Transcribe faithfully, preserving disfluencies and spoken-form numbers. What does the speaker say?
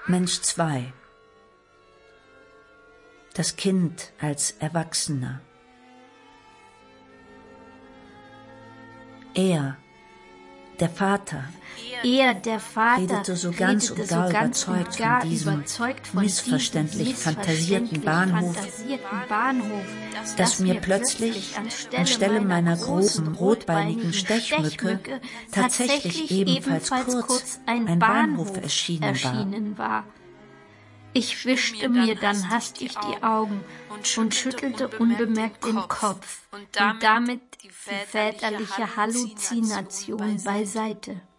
Mensch zwei. Das Kind als Erwachsener. Er, der Vater, Er, der Vater, redete so ganz und gar überzeugt von diesem missverständlich fantasierten Bahnhof, Bahnhof, dass mir plötzlich anstelle meiner großen rotbeinigen Stechmücke tatsächlich ebenfalls kurz ein Bahnhof erschienen war. Ich wischte mir dann hastig die Augen und schüttelte unbemerkt den Kopf und damit die väterliche Halluzination beiseite.